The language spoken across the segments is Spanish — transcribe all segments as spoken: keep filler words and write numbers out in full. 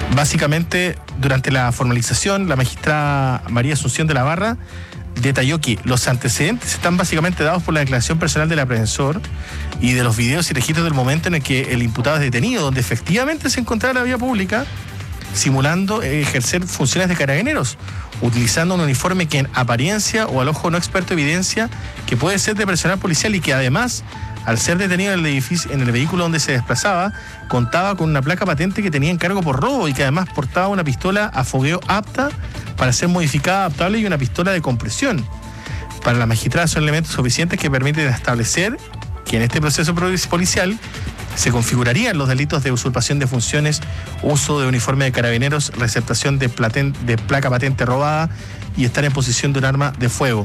Básicamente, durante la formalización, la magistrada María Asunción de la Barra detalló que los antecedentes están básicamente dados por la declaración personal del aprehensor y de los videos y registros del momento en el que el imputado es detenido, donde efectivamente se encontraba en la vía pública simulando ejercer funciones de carabineros, utilizando un uniforme que en apariencia o al ojo no experto evidencia que puede ser de personal policial y que además, al ser detenido en el edificio, en el vehículo donde se desplazaba, contaba con una placa patente que tenía encargo por robo y que además portaba una pistola a fogueo apta para ser modificada, adaptable y una pistola de compresión. Para la magistrada son elementos suficientes que permiten establecer que en este proceso policial se configurarían los delitos de usurpación de funciones, uso de uniforme de carabineros, receptación de, platen, de placa patente robada y estar en posesión de un arma de fuego.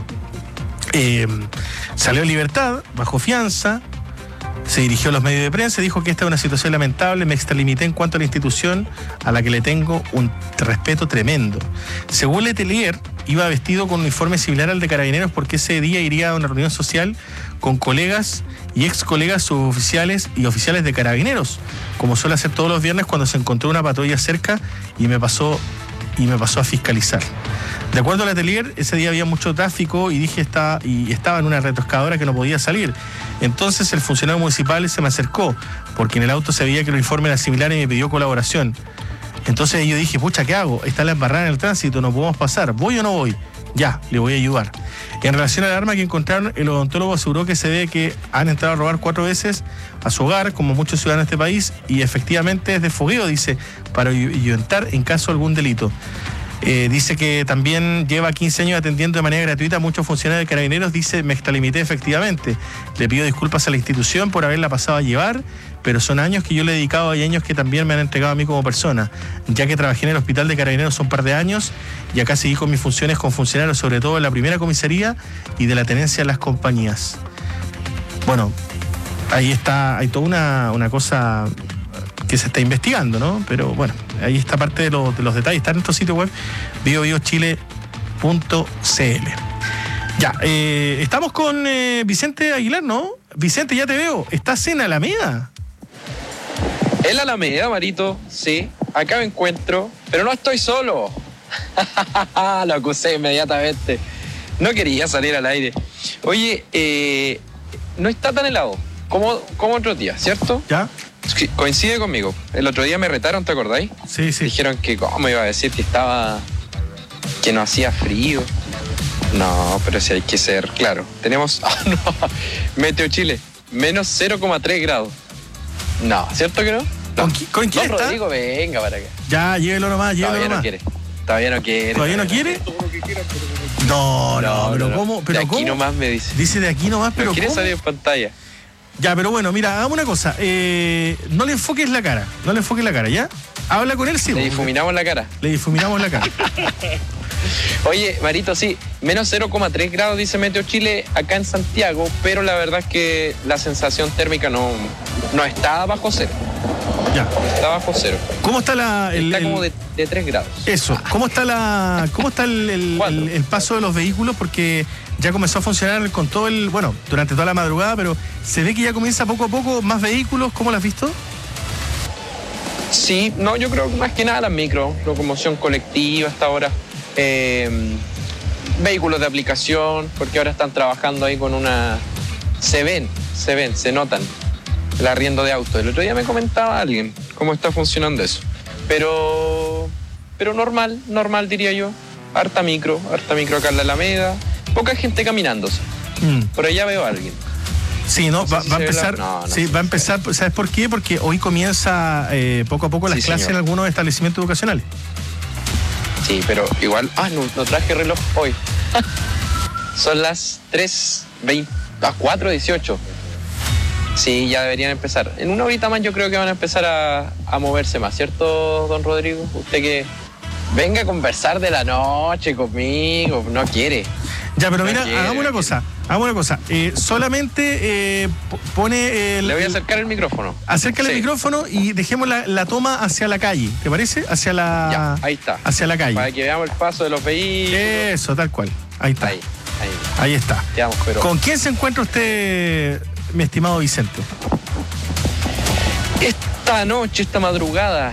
Eh, salió en libertad, bajo fianza, se dirigió a los medios de prensa y dijo que esta es una situación lamentable, me extralimité en cuanto a la institución a la que le tengo un respeto tremendo. Según Letelier, iba vestido con un uniforme similar al de carabineros porque ese día iría a una reunión social con colegas y ex colegas suboficiales y oficiales de carabineros, como suele hacer todos los viernes cuando se encontró una patrulla cerca y me pasó, y me pasó a fiscalizar. De acuerdo a Letelier, ese día había mucho tráfico y dije está, y estaba en una retroexcavadora que no podía salir. Entonces el funcionario municipal se me acercó, porque en el auto se veía que el uniforme era similar y me pidió colaboración. Entonces yo dije, pucha, ¿qué hago? Está la embarrada en el tránsito, no podemos pasar. ¿Voy o no voy? Ya, le voy a ayudar. En relación al arma que encontraron, el odontólogo aseguró que se ve que han entrado a robar cuatro veces a su hogar, como muchos ciudadanos de este país, y efectivamente es de fogueo, dice, para ayudar en caso de algún delito. Eh, dice que también lleva quince años atendiendo de manera gratuita a muchos funcionarios de carabineros. Dice, me extralimité efectivamente. Le pido disculpas a la institución por haberla pasado a llevar, pero son años que yo le he dedicado y años que también me han entregado a mí como persona, ya que trabajé en el hospital de carabineros un par de años y acá seguí con mis funciones con funcionarios, sobre todo en la primera comisaría y de la tenencia de las compañías. Bueno, ahí está, hay toda una, una cosa que se está investigando, ¿no? Pero bueno, ahí está parte de, lo, de los detalles. Está en nuestro sitio web, bio bio chile punto c l. Ya, eh, estamos con eh, Vicente Aguilar, ¿no? Vicente, ya te veo. ¿Estás en Alameda? En la Alameda, Marito, sí. Acá me encuentro, pero no estoy solo. Lo acusé inmediatamente. No quería salir al aire. Oye, eh, no está tan helado como, como otro día, ¿cierto? ¿Ya? Coincide conmigo. El otro día me retaron, ¿te acordáis? Sí, sí. Dijeron que cómo iba a decir que estaba... que no hacía frío. No, pero si hay que ser claro. Tenemos... Oh, no. Meteo Chile, menos cero coma tres grados. No, ¿cierto que no? no. ¿Con, qui- ¿con quién Don está? Rodrigo, venga para acá. Ya, llévelo nomás, llévelo Todavía nomás. no quiere. Todavía no quiere. ¿Todavía no quiere? No, no, pero no. ¿cómo? ¿Pero de aquí cómo? nomás me dice. Dice de aquí nomás, pero no quiere ¿cómo? salir en pantalla. Ya, pero bueno, mira, hagamos una cosa. Eh, no le enfoques la cara. No le enfoques la cara, ¿ya? Habla con él, sí. Le difuminamos la cara. Le difuminamos la cara. Oye, Marito, sí, menos cero coma tres grados dice Meteo Chile acá en Santiago, pero la verdad es que la sensación térmica no, no está bajo cero. Ya. Está bajo cero. ¿Cómo está la... El, está el, como de, de tres grados. Eso. ¿Cómo está la... ¿Cómo está el, el, el, el paso de los vehículos? Porque ya comenzó a funcionar con todo el... Bueno, durante toda la madrugada, pero se ve que ya comienza poco a poco más vehículos. ¿Cómo lo has visto? Sí, no, yo creo que más que nada las micro, locomoción colectiva hasta ahora. Eh, vehículos de aplicación, porque ahora están trabajando ahí con una... Se ven, se ven, se notan el arriendo de autos. El otro día me comentaba alguien cómo está funcionando eso. Pero, pero normal, normal diría yo. Harta micro, harta micro acá en la Alameda. Poca gente caminándose. Mm. Por allá veo a alguien. Sí, no, no va, si va a empezar, la... no, no sí, va a empezar, ¿sabes por qué? Porque hoy comienza eh, poco a poco las sí, clases señor. En algunos establecimientos educacionales. Sí, pero igual, ah, no, no traje reloj hoy. Son las tres veinte, a cuatro dieciocho. Sí, ya deberían empezar. En una horita más yo creo que van a empezar a, a moverse más, ¿cierto, don Rodrigo? Usted que venga a conversar de la noche conmigo, no quiere. Ya, pero no mira, quiere, hagamos una cosa, hagamos una cosa. Eh, solamente eh, pone... El, Le voy a acercar el micrófono. Acércale sí. el micrófono y dejemos la, la toma hacia la calle, ¿te parece? Hacia la... Ya, ahí está. Hacia la calle. Para que veamos el paso de los vehículos. Eso, tal cual. Ahí está. Ahí, ahí. Ahí está. Veamos, pero... ¿Con quién se encuentra usted, mi estimado Vicente? Esta noche, esta madrugada,